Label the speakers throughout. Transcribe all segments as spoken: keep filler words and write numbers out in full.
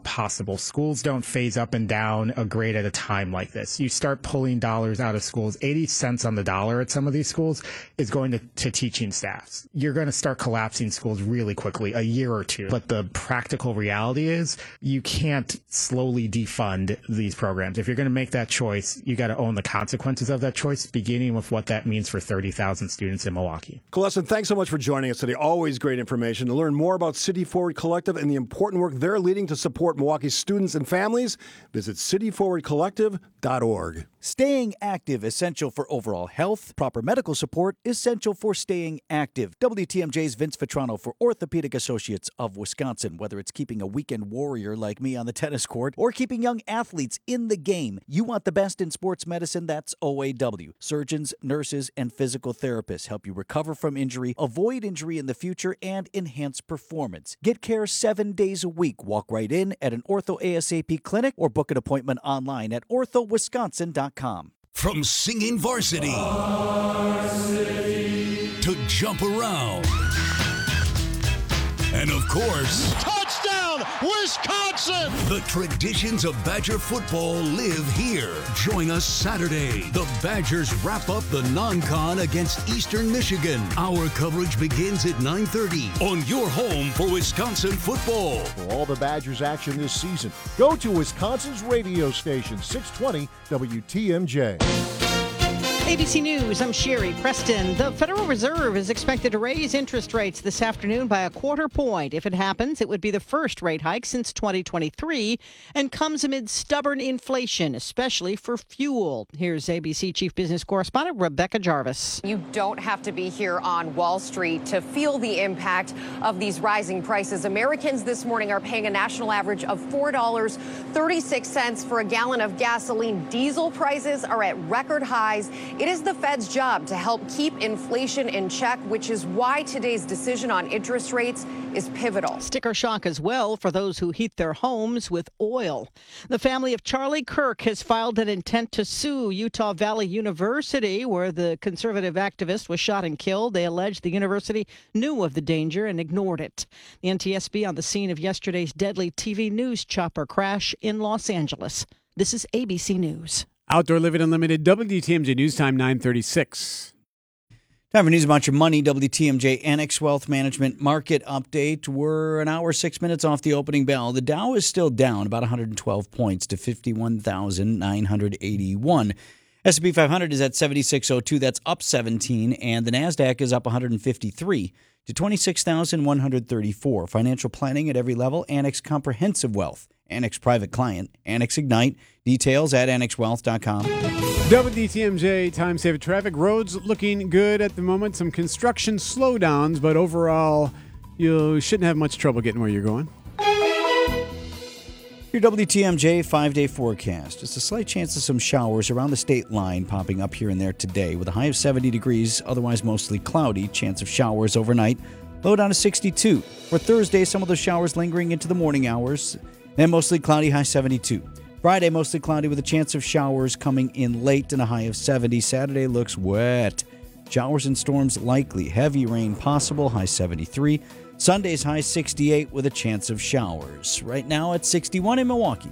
Speaker 1: possible. Schools don't phase up and down a grade at a time like this. You start pulling dollars out of schools. eighty cents on the dollar at some of these schools is going to, to teaching staffs. You're going to start collapsing schools really quickly, a year or two. But the practical reality is you can't slowly defund these programs. If you're going to make that choice, you got to own the consequences of that choice, beginning with what that means for thirty thousand students in Milwaukee.
Speaker 2: Coleson, thanks so much for joining us today. Always great information. To learn more about City Forward Collective and the important work they're leading to support Milwaukee's students and families, visit city forward collective dot org.
Speaker 3: Staying active, essential for overall health. Proper medical support, essential for staying active. W T M J's Vince Vitrano for Orthopedic Associates of Wisconsin. Whether it's keeping a weekend warrior like me on the tennis court or keeping young athletes in the game, you want the best in sports medicine, that's O A W. Surgeons, nurses, and physical therapists help you recover from injury, avoid injury in the future, and enhance performance. Get care seven days a week. Walk right in at an Ortho ASAP clinic or book an appointment online at ortho wisconsin dot com.
Speaker 4: From singing varsity, varsity to jump around, and of course,
Speaker 5: touchdown, Wisconsin!
Speaker 4: The traditions of Badger football live here. Join us Saturday. The Badgers wrap up the non-con against Eastern Michigan. Our coverage begins at nine thirty on your home for Wisconsin football.
Speaker 5: For all the Badgers action this season, go to Wisconsin's radio station, six twenty W T M J.
Speaker 6: A B C News, I'm Sherry Preston. The Federal Reserve is expected to raise interest rates this afternoon by a quarter point. If it happens, it would be the first rate hike since twenty twenty-three and comes amid stubborn inflation, especially for fuel. Here's A B C Chief Business Correspondent Rebecca Jarvis.
Speaker 7: You don't have to be here on Wall Street to feel the impact of these rising prices. Americans this morning are paying a national average of four dollars and thirty-six cents for a gallon of gasoline. Diesel prices are at record highs. It is the Fed's job to help keep inflation in check, which is why today's decision on interest rates is pivotal.
Speaker 6: Sticker shock as well for those who heat their homes with oil. The family of Charlie Kirk has filed an intent to sue Utah Valley University, where the conservative activist was shot and killed. They allege the university knew of the danger and ignored it. The N T S B on the scene of yesterday's deadly T V news chopper crash in Los Angeles. This is A B C News.
Speaker 8: Outdoor Living Unlimited, W T M J News Time, nine thirty-six.
Speaker 3: Time for news about your money. W T M J Annex Wealth Management Market Update. We're an hour, six minutes off the opening bell. The Dow is still down about one hundred twelve points to fifty-one thousand nine hundred eighty-one. S and P five hundred is at seventy-six oh two. That's up seventeen. And the NASDAQ is up one hundred fifty-three to twenty-six thousand one hundred thirty-four. Financial planning at every level. Annex Comprehensive Wealth. Annex Private Client. Annex Ignite. Details at annex wealth dot com.
Speaker 8: W T M J time saver traffic. Roads looking good at the moment. Some construction slowdowns, but overall, you shouldn't have much trouble getting where you're going.
Speaker 3: Your W T M J five-day forecast. Just a slight chance of some showers around the state line popping up here and there today with a high of seventy degrees, otherwise mostly cloudy. Chance of showers overnight. Low down to sixty-two. For Thursday, some of those showers lingering into the morning hours. Then mostly cloudy, high seventy-two. Friday, mostly cloudy with a chance of showers coming in late and a high of seventy. Saturday looks wet. Showers and storms likely. Heavy rain possible, high seventy-three. Sunday's high sixty-eight with a chance of showers. Right now at sixty-one in Milwaukee.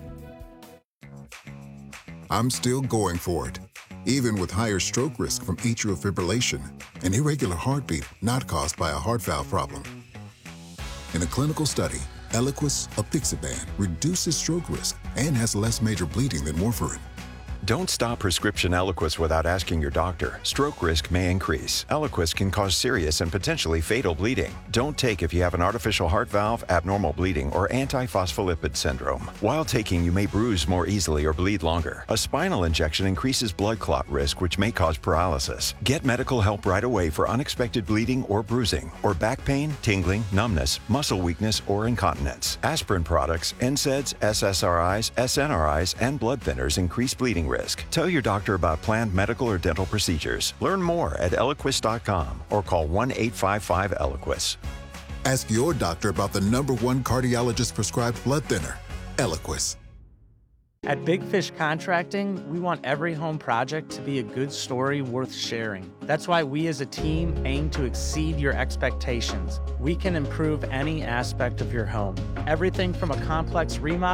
Speaker 9: I'm still going for it, even with higher stroke risk from atrial fibrillation, an irregular heartbeat not caused by a heart valve problem. In a clinical study, Eliquis apixaban reduces stroke risk and has less major bleeding than warfarin.
Speaker 10: Don't stop prescription Eliquis without asking your doctor. Stroke risk may increase. Eliquis can cause serious and potentially fatal bleeding. Don't take if you have an artificial heart valve, abnormal bleeding, or antiphospholipid syndrome. While taking, you may bruise more easily or bleed longer. A spinal injection increases blood clot risk, which may cause paralysis. Get medical help right away for unexpected bleeding or bruising, or back pain, tingling, numbness, muscle weakness, or incontinence. Aspirin products, N SAIDs, S S R Is, S N R Is, and blood thinners increase bleeding risk. Tell your doctor about planned medical or dental procedures. Learn more at eliquis dot com or call one eight five five Eliquis.
Speaker 9: Ask your doctor about the number one cardiologist prescribed blood thinner, Eliquis.
Speaker 11: At Big Fish Contracting, we want every home project to be a good story worth sharing. That's why we as a team aim to exceed your expectations. We can improve any aspect of your home. Everything from a complex remodel